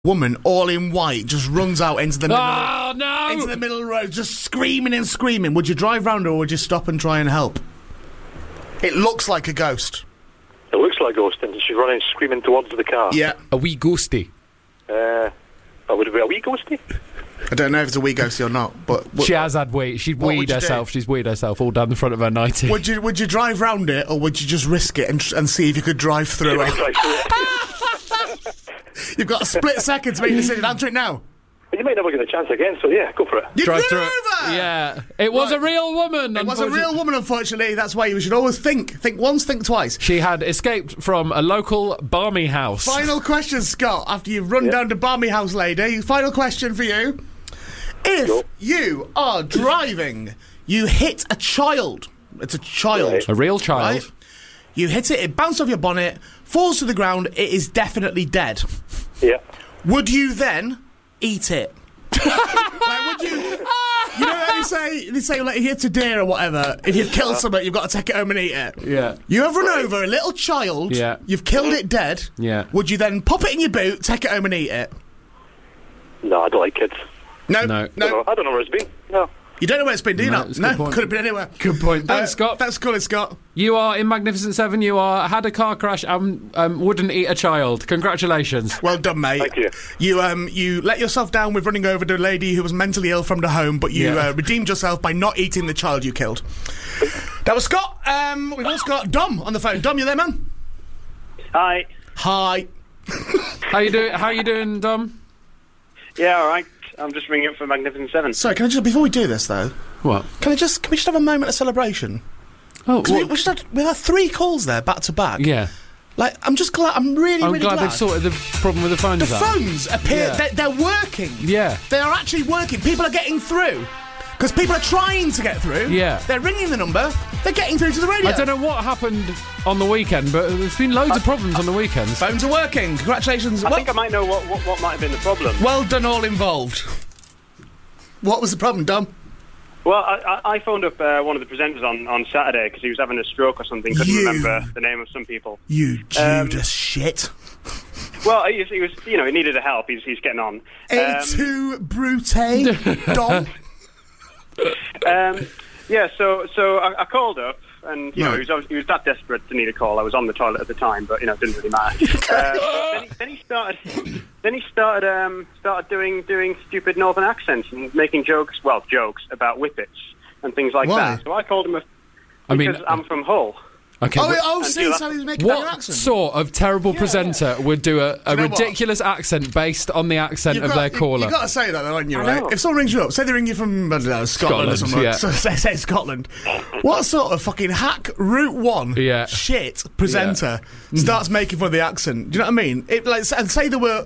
woman, all in white, just runs out into the middle. Oh, no! Into the middle of the road, just screaming and screaming. Would you drive round her or would you stop and try and help? It looks like a ghost. It looks like a ghost, and she's running, screaming towards the car. Yeah. A wee ghosty. Would it be a wee ghosty? I don't know if it's a wee ghosty or not, but... She has had wheat. She's What would weed you herself. do? She's weed herself all down the front of her 90. Would you drive round it or would you just risk it and see if you could drive through it? You've got a split second to make a decision. Answer it now. You might never get a chance again, so yeah, go for it. You Drive flew through it. over! Yeah. It was Right. a real woman, It was a real woman, unfortunately. That's why you should always think. Think once, think twice. She had escaped from a local barmy house. Final question, Scott, after you've run down to Barmy House Lady. Final question for you. If Go. you are driving, you hit a child. It's a child. Right. A real child. Right? You hit it, it bounced off your bonnet, falls to the ground, it is definitely dead. Yeah. Would you then eat it? Like, would you? You know how they say like, if you hit a deer or whatever, if you've killed something, you've got to take it home and eat it. Yeah. You have run over a little child, Yeah. you've killed it dead, Yeah. would you then pop it in your boot, take it home and eat it? No, I don't like kids. No. I don't know where it's been. No. You don't know where it's been, do you No, not? it's a good point. Could have been anywhere. Good point. Thanks, Scott. Thanks for calling, Scott. You are in Magnificent Seven. You had a car crash and wouldn't eat a child. Congratulations. Well done, mate. Thank you. You let yourself down with running over the lady who was mentally ill from the home, but you redeemed yourself by not eating the child you killed. That was Scott. We've also got Dom on the phone. Dom, you there, man? Hi. Hi. How you doing, Dom? Yeah, all right. I'm just ringing up for Magnificent Seven. Sorry, can I just, before we do this though, What? can we just have a moment of celebration? Oh, 'Cause we had 3 calls there back to back. yeah. Like, I'm just glad. I'm really I'm really glad they've sorted the problem with the phones The out. phones appear. Yeah. They're working. Yeah. They are actually working. People are getting through. Because people are trying to get through. Yeah. They're ringing the number. They're getting through to the radio. I don't know what happened on the weekend, but there's been loads of problems on the weekends. Phones are working. Congratulations. I think I might know what might have been the problem. Well done, all involved. What was the problem, Dom? Well, I phoned up one of the presenters on Saturday because he was having a stroke or something. Couldn't remember the name of some people. You Judas shit. Well, he was, he needed a help. He's getting on. A2 Brute, Dom. Yeah, so I called up, and he was that desperate to need a call. I was on the toilet at the time, but it didn't really matter. Then he started doing stupid northern accents and making jokes about whippets and things like Why? that. So I called him because I'm from Hull. Okay. See, so he was making an What accent. sort of terrible presenter would do a know what? ridiculous accent based on the accent of their caller? You've got to say that, though, haven't you, I right? know. If someone rings you up, say they ring you from, I don't know, Scotland or something. yeah. So say Scotland. What sort of fucking hack Route 1 shit presenter starts making fun of the accent? Do you know what I mean? And say there were,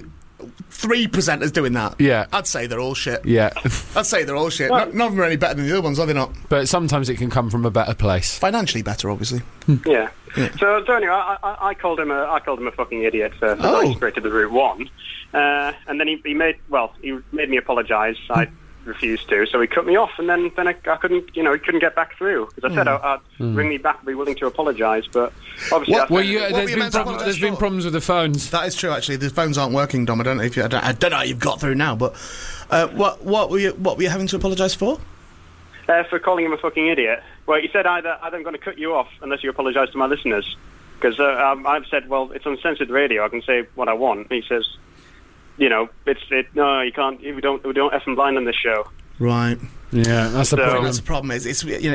3 presenters doing that. Yeah. I'd say they're all shit. Yeah. I'd say they're all shit. None of them are any better than the other ones, are they not? But sometimes it can come from a better place. Financially better, obviously. Yeah. So anyway, I called him a fucking idiot for going straight to the Route 1, and then he made me apologise. I refused to, so he cut me off, and then I couldn't, he couldn't get back through because I said I'd ring me back, be willing to apologise, but obviously There's been problems with the phones. That is true, actually. The phones aren't working, Dom. I don't know how you've got through now, but what were you having to apologise for? For calling him a fucking idiot. Well, he said either I'm going to cut you off unless you apologise to my listeners, because I've said, well, it's uncensored radio. I can say what I want. And he says, no, you can't. We don't effing blind on this show. Right. Yeah, that's the problem. That's the problem. It's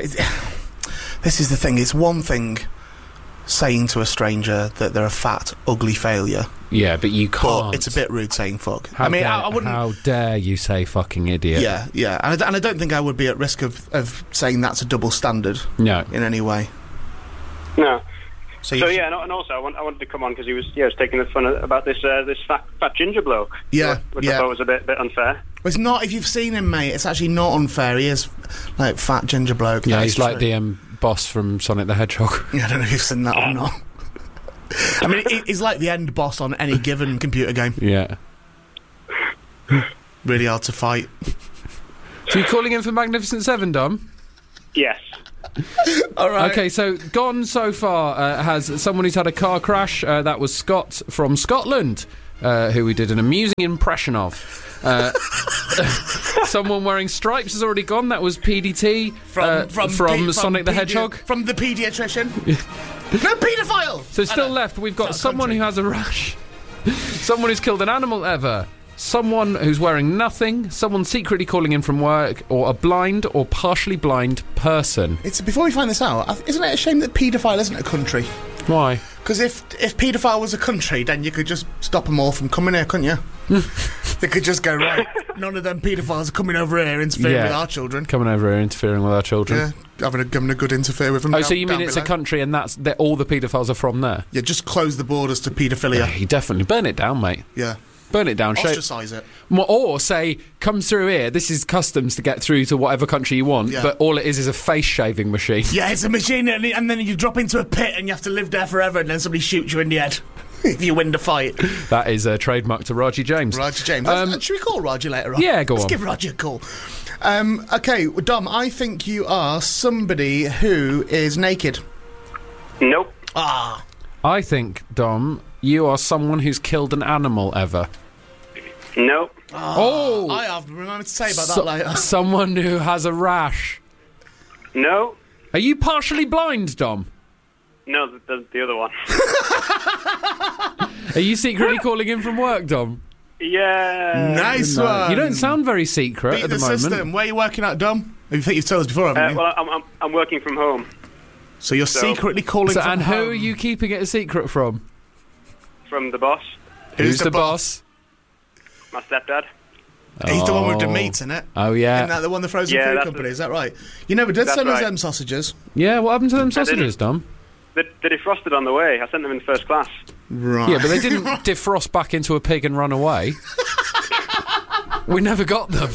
this is the thing. It's one thing saying to a stranger that they're a fat, ugly failure. Yeah, but you can't. But it's a bit rude saying fuck. How wouldn't. How dare you say fucking idiot? Yeah, and I don't think I would be at risk of saying that's a double standard. No. In any way. No. So and also I wanted to come on because he was taking the fun about this fat ginger bloke. Yeah, which I thought was a bit unfair. Well, it's not if you've seen him, mate. It's actually not unfair. He is like fat ginger bloke. Yeah, he's like the boss from Sonic the Hedgehog. Yeah, I don't know if you've seen that or not. I mean, he's like the end boss on any given computer game. Yeah. Really hard to fight. So you're calling in for Magnificent Seven, Dom? Yes. All right. Okay, so gone so far has someone who's had a car crash. That was Scott from Scotland. who we did an amusing impression of. Someone wearing stripes has already gone. That was PDT from Sonic the Hedgehog. From the paediatrician. No paedophile! So still left, we've got someone who has a rash, someone who's killed an animal ever, someone who's wearing nothing, someone secretly calling in from work, or a blind or partially blind person. Before we find this out, isn't it a shame that paedophile isn't a country? Why? Because if paedophile was a country, then you could just stop them all from coming here, couldn't you? They could just go, right, none of them paedophiles are coming over here interfering with our children. Coming over here interfering with our children. Yeah, having a good interfere with them. Oh, so you mean it's a country and that's all the paedophiles are from there? Yeah, just close the borders to paedophilia. Yeah, you definitely burn it down, mate. Yeah. Burn it down. Ostracise it. Or say, come through here, this is customs to get through to whatever country you want, but all it is a face shaving machine. Yeah, it's a machine, and then you drop into a pit and you have to live there forever, and then somebody shoots you in the head if you win the fight. That is a trademark to Raji James. Raji James. Should we call Raji later on? Yeah, go on. Let's give Raji a call. Okay, Dom, I think you are somebody who is naked. Nope. I think, Dom, you are someone who's killed an animal ever. Nope. Oh! I have remembered to say about that later. Someone who has a rash. No. Are you partially blind, Dom? No, the other one. Are you secretly calling in from work, Dom? Yeah. Nice one. You don't sound very secret at the moment. System. Where are you working at, Dom? I think you've told us before, haven't you? Well, I'm working from home. So you're secretly calling from and home. who are you keeping it a secret from? From the boss. Who's the boss? My stepdad. He's the one with the meat in it. Oh, yeah. Isn't that the one, the frozen food company? Is that right? You never did send us them sausages. Yeah, what happened to them sausages, Dom? They defrosted on the way. I sent them in first class. Right. Yeah, but they didn't defrost back into a pig and run away. We never got them.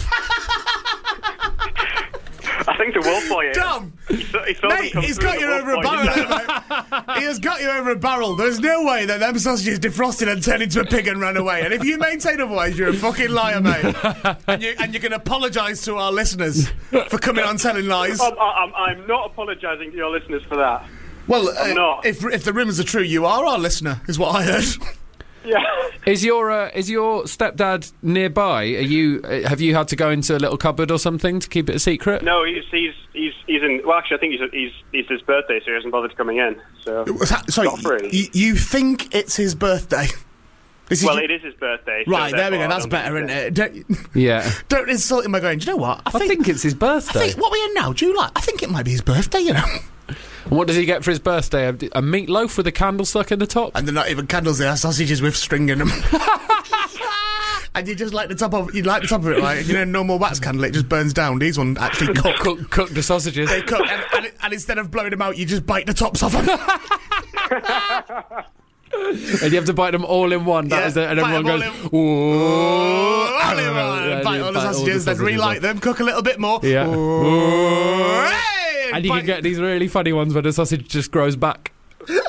I think the wolf boy. Dom! He's got you over a barrel. He has got you over a barrel. There's no way that them sausages defrosted and turned into a pig and ran away. And if you maintain otherwise, you're a fucking liar, mate. and you can apologise to our listeners for coming on telling lies. I'm not apologising to your listeners for that. Well, if the rumours are true, you are our listener, is what I heard. Yeah. Is your stepdad nearby? Have you had to go into a little cupboard or something to keep it a secret? No, he's in. Well, actually, I think it's his birthday, so he hasn't bothered coming in. So sorry, you think it's his birthday? It is his birthday. Right, there we go. That's better, isn't it? Don't insult him by going, do you know what? I think it's his birthday. What we're in now, July, I think it might be his birthday, you know. And what does he get for his birthday? A meatloaf with a candle stuck in the top? And they're not even candles, they are sausages with string in them. And you just like the top of it, right? You know, normal wax candle, it just burns down. These ones actually cook the sausages. They cook, and instead of blowing them out, you just bite the tops off them. And you have to bite them all in one. That is it. And everyone goes, whoa. Bite all the sausages, then relight them, cook a little bit more. Yeah. Hey! And you can get these really funny ones where the sausage just grows back. You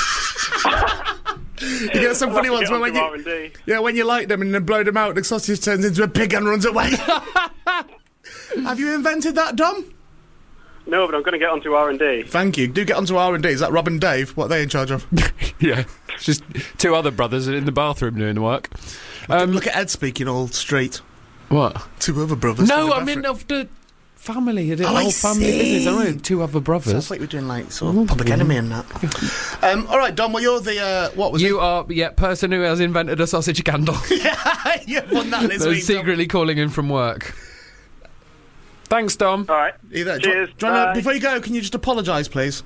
get some funny ones where when you light them and then blow them out, the sausage turns into a pig and runs away. Have you invented that, Dom? No, but I'm going to get onto R&D. Thank you. Do get onto R&D. Is that Rob and Dave? What are they in charge of? Yeah. It's just two other brothers in the bathroom doing the work. Look at Ed speaking all straight. What? Two other brothers. No, I mean of the family. The whole family business. I mean, two other brothers. Sounds like we're doing like sort of Public Enemy and that. All right, Dom. Well, you're the what was you are person who has invented a sausage candle. Yeah, you've won that this week. Secretly calling in from work. Thanks, Dom. All right. Cheers. Before you go, can you just apologise, please?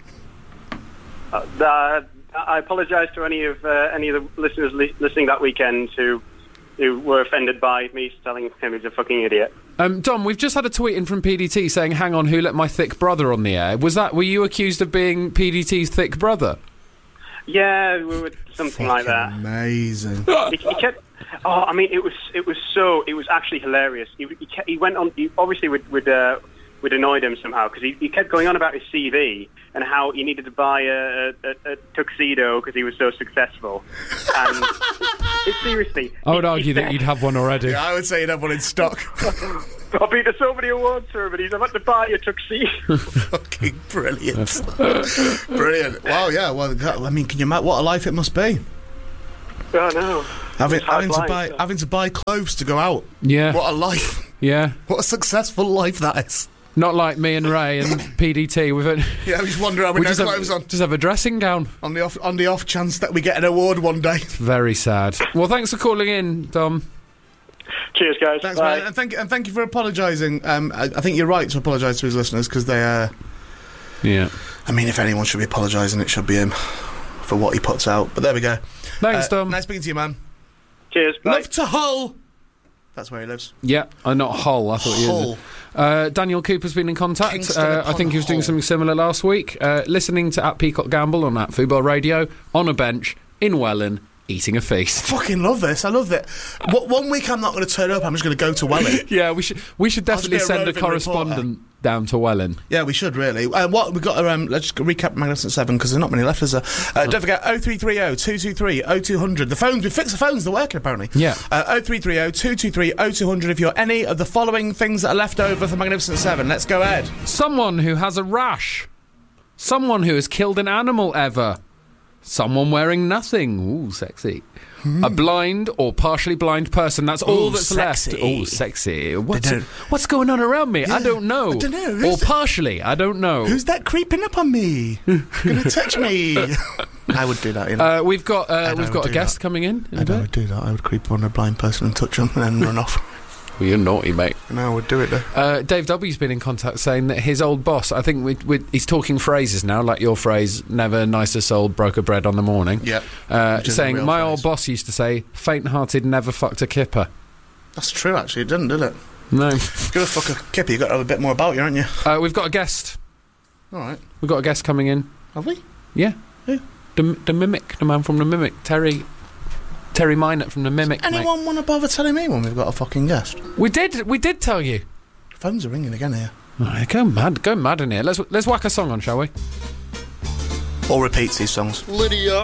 I apologise to any of the listeners listening that weekend who were offended by me telling him he's a fucking idiot. Dom, we've just had a tweet in from PDT saying, "Hang on, who let my thick brother on the air?" Were you accused of being PDT's thick brother? Yeah, we were something like that. Amazing. He kept. Oh, I mean, it was actually hilarious. He went on. He obviously would annoyed him somehow because he kept going on about his CV and how he needed to buy a tuxedo because he was so successful. And seriously, I would argue that you'd have one already. Yeah, I would say you'd have one in stock. I've been to so many awards for him, and he's about to buy a tuxedo. Fucking brilliant! Brilliant! Wow, yeah. Well, I mean, can you imagine what a life it must be? Oh no. Having to buy clothes to go out. Yeah. What a life. Yeah. What a successful life that is. Not like me and Ray and PDT with it. Yeah, we just wonder how we no clothes on. Just have a dressing gown. On the off chance that we get an award one day. It's very sad. Well, thanks for calling in, Dom. Cheers, guys. Thanks, mate. And thank you for apologising. I think you're right to apologise to his listeners, because they yeah. I mean, if anyone should be apologising, it should be him for what he puts out. But there we go. Thanks, Dom. Nice speaking to you, man. Cheers. Bye. Love to Hull. That's where he lives. Yeah, not Hull. I thought Hull. Daniel Cooper's been in contact. I think he was doing Hull. something similar last week. Listening to at Peacock Gamble on at Football Radio on a bench in Welling, eating a feast. Fucking love this. I love it. One week I'm not going to turn up. I'm just going to go to Welling. Yeah, we should definitely send a correspondent down to Welling. Yeah, we should really. What we've got? Let's just recap Magnificent Seven, because there's not many left. Is there? Don't forget 0330 223 0200. The phones. We fixed the phones. They're working apparently. Yeah. 0330 223 0200. If you're any of the following things that are left over for Magnificent Seven, let's go ahead. Someone who has a rash. Someone who has killed an animal ever. Someone wearing nothing. Ooh, sexy. A blind or partially blind person. That's all that's sexy. left. Oh, sexy. What's going on around me? Yeah, I don't know. I don't know. Or partially. I don't know. Who's that creeping up on me? Gonna touch me? I would do that. You know? We've got a guest coming in. I would do that. I would creep on a blind person and touch them and then run off. Well, you're naughty, mate. No, I would do it though. Dave W's been in contact saying that his old boss, I think he's talking phrases now, like your phrase, never nicer soul broke a bread on the morning. Yeah. Saying, my old boss used to say, faint-hearted never fucked a kipper. That's true, actually. It didn't, did it? No. If you're going to fuck a kipper, you've got to have a bit more about you, haven't you? We've got a guest. All right. We've got a guest coming in. Have we? Yeah. Who? The Mimic, the man from the Mimic, Terry Minot from the Mimic. Anyone want to bother telling me when we've got a fucking guest? We did tell you. Phones are ringing again here. All right, go mad in here. Let's whack a song on, shall we? Or repeats these songs. Lydia.